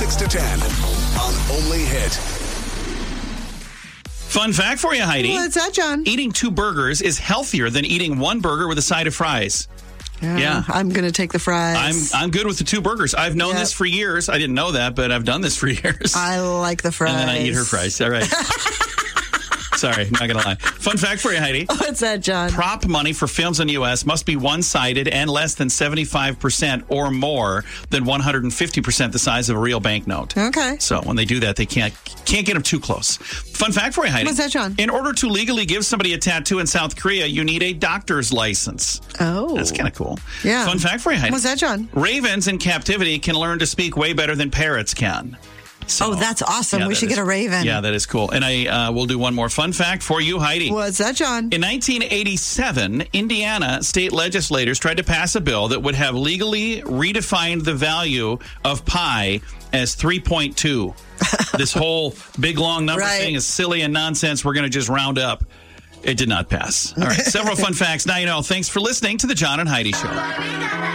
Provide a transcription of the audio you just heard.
6 to 10 on Only Hit. Fun fact for you, Heidi. What's that, John? Eating 2 burgers is healthier than eating 1 burger with a side of fries. Yeah. I'm going to take the fries. I'm good with the 2 burgers. I've known this for years. I didn't know that, but I've done this for years. I like the fries. And then I eat her fries. All right. Sorry, not going to lie. Fun fact for you, Heidi. What's that, John? Prop money for films in the U.S. must be one-sided and less than 75% or more than 150% the size of a real banknote. Okay. So when they do that, they can't get them too close. Fun fact for you, Heidi. What's that, John? In order to legally give somebody a tattoo in South Korea, you need a doctor's license. Oh. That's kind of cool. Yeah. Fun fact for you, Heidi. What's that, John? Ravens in captivity can learn to speak way better than parrots can. So, that's awesome. yeah, we should get a raven. Yeah, that is cool. And I will do one more fun fact for you, Heidi. What's that, John? In 1987, Indiana state legislators tried to pass a bill that would have legally redefined the value of pi as 3.2. This whole big, long number thing is silly and nonsense. We're going to just round up. It did not pass. All right, several fun facts. Now you know. Thanks for listening to the John and Heidi Show.